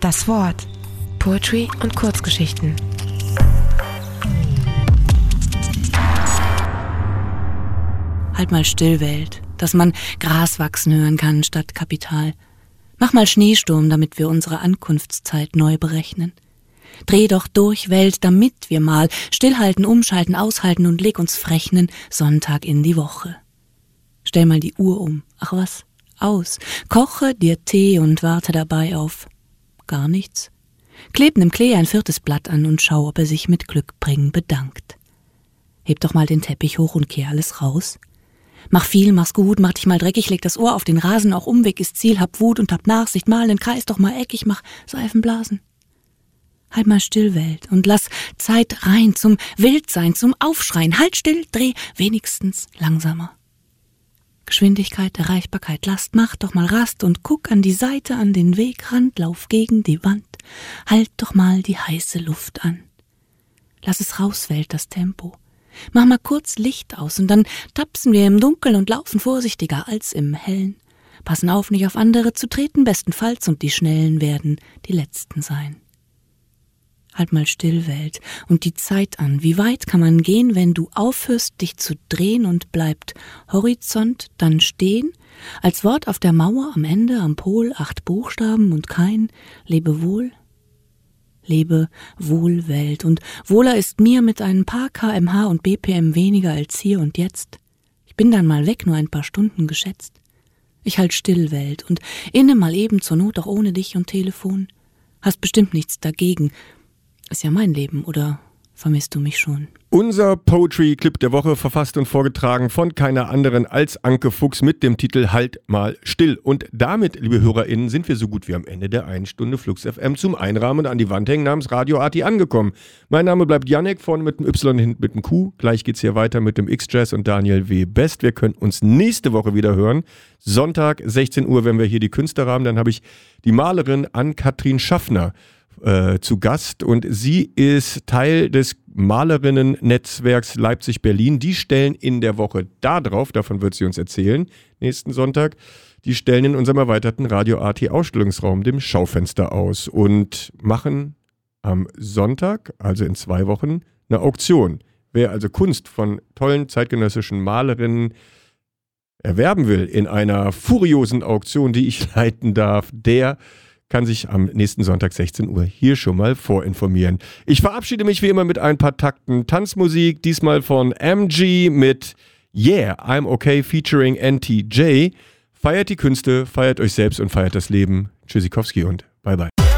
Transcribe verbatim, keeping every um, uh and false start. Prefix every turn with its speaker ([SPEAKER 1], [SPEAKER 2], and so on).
[SPEAKER 1] Das Wort. Poetry und Kurzgeschichten.
[SPEAKER 2] Halt mal still, Welt, dass man Gras wachsen hören kann statt Kapital. Mach mal Schneesturm, damit wir unsere Ankunftszeit neu berechnen. Dreh doch durch, Welt, damit wir mal stillhalten, umschalten, aushalten und leg uns frechnen Sonntag in die Woche. Stell mal die Uhr um. Ach was, aus. Koche dir Tee und warte dabei auf gar nichts. Kleb nem Klee ein viertes Blatt an und schau, ob er sich mit Glückbringen bedankt. Heb doch mal den Teppich hoch und kehr alles raus. Mach viel, mach's gut, mach dich mal dreckig, leg das Ohr auf den Rasen, auch Umweg ist Ziel, hab Wut und hab Nachsicht, mal den Kreis doch mal eckig, mach Seifenblasen. Halt mal still, Welt, und lass Zeit rein zum Wildsein, zum Aufschreien. Halt still, dreh wenigstens langsamer. Geschwindigkeit, Erreichbarkeit, Last, mach doch mal Rast und guck an die Seite, an den Wegrand, lauf gegen die Wand. Halt doch mal die heiße Luft an. Lass es raus, Welt, das Tempo. Mach mal kurz Licht aus und dann tapsen wir im Dunkeln und laufen vorsichtiger als im Hellen. Passen auf, nicht auf andere zu treten, bestenfalls, und die Schnellen werden die Letzten sein. Halt mal still, Welt, und die Zeit an. Wie weit kann man gehen, wenn du aufhörst, dich zu drehen, und bleibt Horizont dann stehen? Als Wort auf der Mauer am Ende, am Pol, acht Buchstaben und kein Lebewohl? Lebe wohl, Welt, und wohler ist mir mit ein paar Kilometer pro Stunde und B P M weniger als hier und jetzt. Ich bin dann mal weg, nur ein paar Stunden geschätzt. Ich halt still, Welt, und inne mal eben zur Not auch ohne dich und Telefon. Hast bestimmt nichts dagegen. Ist ja mein Leben, oder vermisst du mich schon?
[SPEAKER 3] Unser Poetry-Clip der Woche, verfasst und vorgetragen von keiner anderen als Anke Fuchs mit dem Titel Halt mal still. Und damit, liebe HörerInnen, sind wir so gut wie am Ende der einen Stunde Flux F M zum Einrahmen und an die Wand hängen namens Radio Arti angekommen. Mein Name bleibt Yannick, vorne mit dem Y, hinten mit dem Q. Gleich geht's hier weiter mit dem X-Jazz und Daniel W. Best. Wir können uns nächste Woche wieder hören. Sonntag, sechzehn Uhr, wenn wir hier die Künstler haben. Dann habe ich die Malerin Ann-Kathrin Schaffner Äh, zu Gast, und sie ist Teil des Malerinnen-Netzwerks Leipzig-Berlin. Die stellen in der Woche da drauf, davon wird sie uns erzählen, nächsten Sonntag, die stellen in unserem erweiterten Radio A T Ausstellungsraum, dem Schaufenster, aus und machen am Sonntag, also in zwei Wochen, eine Auktion. Wer also Kunst von tollen zeitgenössischen Malerinnen erwerben will in einer furiosen Auktion, die ich leiten darf, der kann sich am nächsten Sonntag sechzehn Uhr hier schon mal vorinformieren. Ich verabschiede mich wie immer mit ein paar Takten Tanzmusik, diesmal von M G mit Yeah, I'm Okay featuring N T J. Feiert die Künste, feiert euch selbst und feiert das Leben. Tschüssikowski und bye bye.